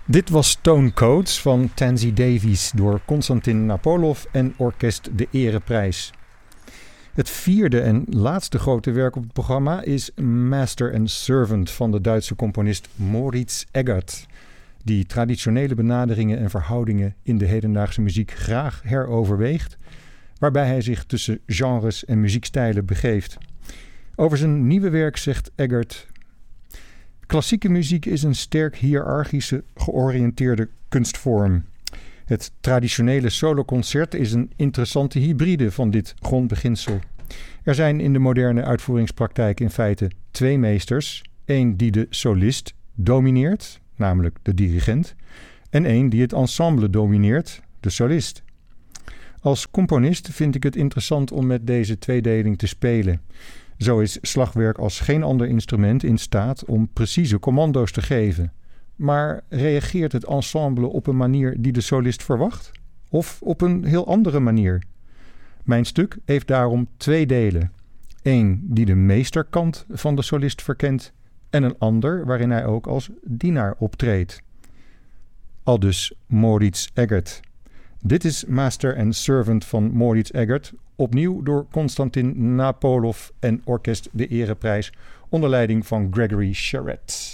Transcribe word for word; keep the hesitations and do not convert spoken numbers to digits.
Dit was Tone Codes van Tansy Davies door Konstantin Napolov en Orkest de Ereprijs. Het vierde en laatste grote werk op het programma is Master and Servant van de Duitse componist Moritz Eggert, die traditionele benaderingen en verhoudingen in de hedendaagse muziek graag heroverweegt, waarbij hij zich tussen genres en muziekstijlen begeeft. Over zijn nieuwe werk zegt Eggert: klassieke muziek is een sterk hiërarchische georiënteerde kunstvorm. Het traditionele soloconcert is een interessante hybride van dit grondbeginsel. Er zijn in de moderne uitvoeringspraktijk in feite twee meesters. Eén die de solist domineert, namelijk de dirigent, en één die het ensemble domineert, de solist. Als componist vind ik het interessant om met deze tweedeling te spelen. Zo is slagwerk als geen ander instrument in staat om precieze commando's te geven. Maar reageert het ensemble op een manier die de solist verwacht? Of op een heel andere manier? Mijn stuk heeft daarom twee delen. Eén die de meesterkant van de solist verkent en een ander waarin hij ook als dienaar optreedt. Aldus Moritz Eggert. Dit is Master and Servant van Moritz Eggert, opnieuw door Konstantin Napolov en Orkest de Ereprijs onder leiding van Gregory Charette.